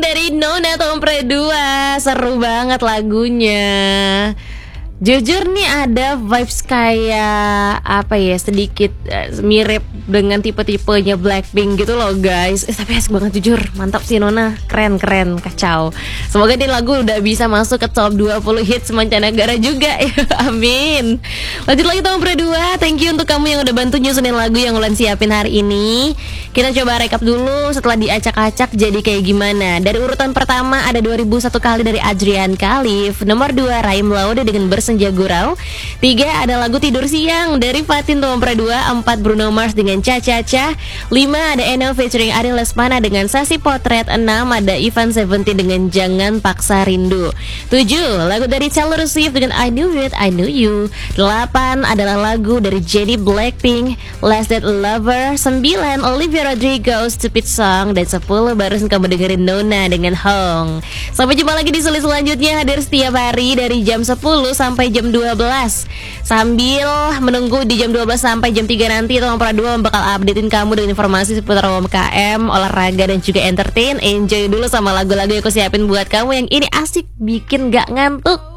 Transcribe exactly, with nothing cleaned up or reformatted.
dari Nona Tompre dua. Seru banget lagunya. Jujur nih ada vibes kayak apa ya, sedikit uh, mirip dengan tipe-tipenya Blackpink gitu loh guys. Eh, tapi asik banget jujur, mantap sih Nona, keren-keren, kacau. Semoga nih lagu udah bisa masuk ke top dua puluh hits mancanegara juga ya, amin. Lanjut lagi Tompre dua, thank you untuk kamu yang udah bantu nyusunin lagu yang Ulan siapin hari ini. Kita coba rekap dulu setelah diacak-acak jadi kayak gimana. Dari urutan pertama ada dua ribu satu kali dari Adrian Khalif. Nomor dua Raim Laude dengan Bersenja Gurau. Tiga ada lagu Tidur Siang dari Fatin Tompre dua. Empat Bruno Mars dengan Cha-Cha-Cha. Lima ada Eno featuring Ari Lesmana dengan Sasi Potret. Enam ada Ivan Seventeen dengan Jangan Paksa Rindu. Tujuh lagu dari Taylor Swift dengan I Knew It, I Knew You. Delapan adalah lagu dari Jennie Blackpink, Last Dead Lover. Sembilan Olivia Rodrigo, Stupid Song. Dan sepuluh barusan kamu dengerin Nona dengan Hong. Sampai jumpa lagi di Sulit selanjutnya, hadir setiap hari dari jam sepuluh sampai jam dua belas. Sambil menunggu di jam dua belas sampai jam tiga nanti, Tompre dua bakal updatein kamu dengan informasi seputar U M K M, olahraga dan juga entertain. Enjoy dulu sama lagu-lagu yang aku siapin buat kamu yang ini asik bikin gak ngantuk.